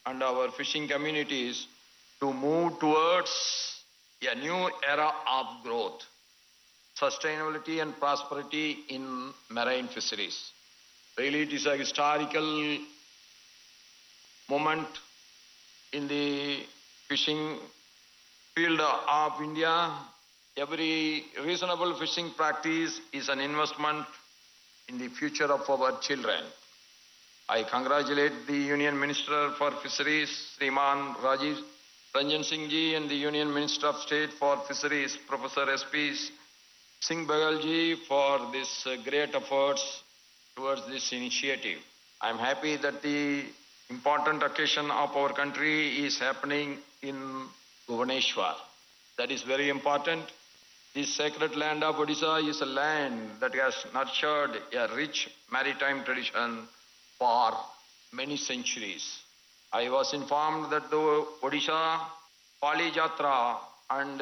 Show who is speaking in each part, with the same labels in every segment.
Speaker 1: and our fishing communities to move towards a new era of growth, sustainability, and prosperity in marine fisheries. Really, it is a historical moment in the fishing field of India. Every reasonable fishing practice is an investment in the future of our children. I congratulate the Union Minister for Fisheries, Sriman Rajiv Ranjan Singh Ji, and the Union Minister of State for Fisheries, Professor S.P. Singh Bagal Ji, for this great efforts towards this initiative. I am happy that the important occasion of our country is happening in Bhubaneswar. That is very important. This sacred land of Odisha is a land that has nurtured a rich maritime tradition for many centuries. I was informed that the Odisha Pali Jatra and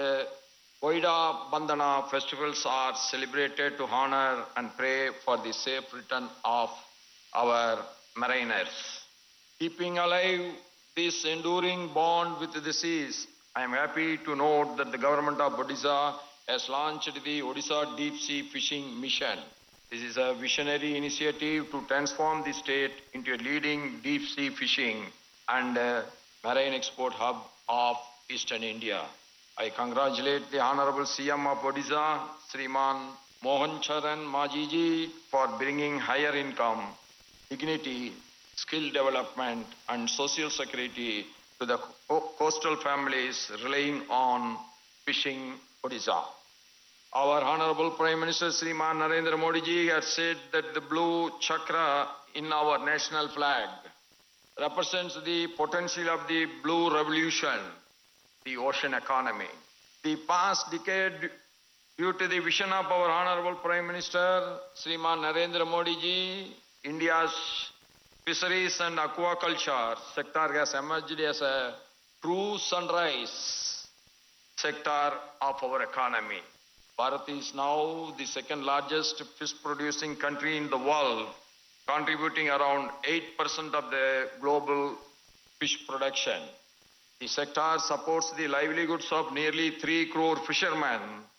Speaker 1: Koida Bandhana festivals are celebrated to honor and pray for the safe return of our mariners. Keeping alive this enduring bond with the seas, I am happy to note that the government of Odisha has launched the Odisha Deep Sea Fishing Mission. This is a visionary initiative to transform the state into a leading deep sea fishing and marine export hub of Eastern India. I congratulate the Honorable CM of Odisha, Sriman Mohan Charan Majiji, for bringing higher income, dignity, skill development, and social security to the coastal families relying on fishing Odisha. Our Honorable Prime Minister Sriman Narendra Modi Ji has said that the blue chakra in our national flag represents the potential of the blue revolution, the ocean economy. The past decade, due to the vision of our Honorable Prime Minister Sriman Narendra Modi Ji, India's fisheries and aquaculture sector has emerged as a true sunrise sector of our economy. Bharat is now the second largest fish producing country in the world, contributing around 8% of the global fish production. The sector supports the livelihoods of nearly 3 crore fishermen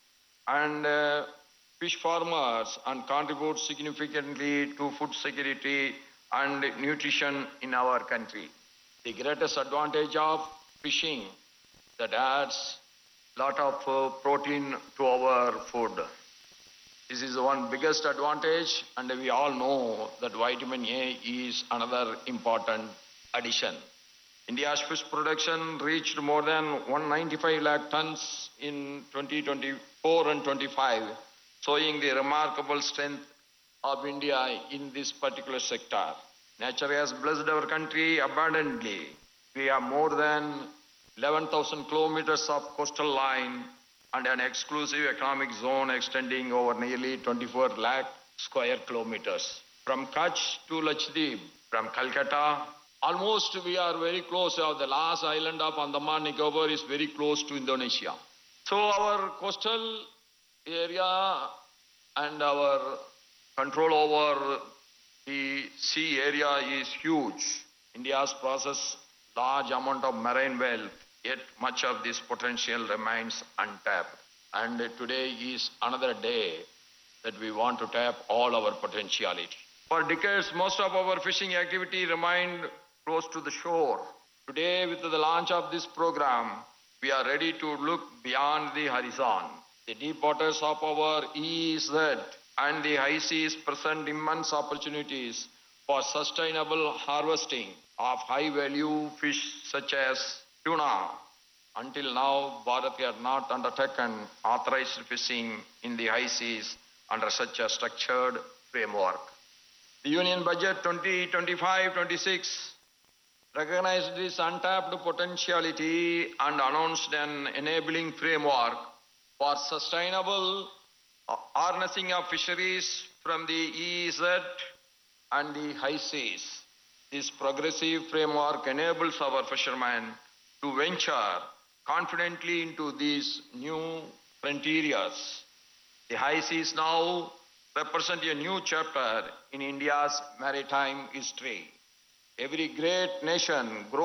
Speaker 1: and fish farmers and contributes significantly to food security and nutrition in our country. The greatest advantage of fishing that adds lot of protein to our food. This is one biggest advantage, and we all know that vitamin A is another important addition. India's fish production reached more than 195 lakh tons in 2024 and 25, showing the remarkable strength of India in this particular sector. Nature has blessed our country abundantly. We have more than 11,000 kilometers of coastal line and an exclusive economic zone extending over nearly 24 lakh square kilometers. From Kutch to Lakshadweep, from Calcutta, almost we are very close. The last island of Andaman Nicobar is very close to Indonesia. So our coastal area and our control over the sea area is huge. India has processed large amount of marine wealth, yet much of this potential remains untapped. And today is another day that we want to tap all our potentiality. For decades, most of our fishing activity remained close to the shore. Today, with the launch of this program, we are ready to look beyond the horizon. The deep waters of our EEZ and the high seas present immense opportunities for sustainable harvesting of high-value fish such as tuna. Until now, Bharat had not undertaken authorized fishing in the high seas under such a structured framework. The Union Budget 2025-26 recognized this untapped potentiality and announced an enabling framework for sustainable harnessing of fisheries from the EEZ and the high seas. This progressive framework enables our fishermen to venture confidently into these new frontiers. The high seas now represent a new chapter in India's maritime history. Every great nation grows